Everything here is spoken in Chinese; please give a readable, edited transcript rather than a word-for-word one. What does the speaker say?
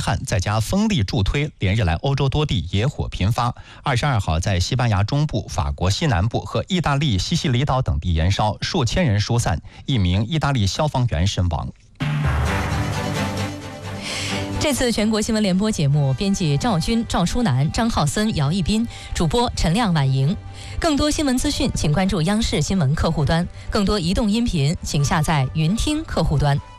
旱，再加风力助推，连日来欧洲多地野火频发。22号，在西班牙中部、法国西南部和意大利西西里岛等地燃烧，数千人疏散，1名意大利消防员身亡。 这次全国新闻联播节目，编辑赵军、赵淑楠、张浩森、姚一斌，主播陈亮、婉莹。更多新闻资讯，请关注央视新闻客户端；更多移动音频，请下载云听客户端。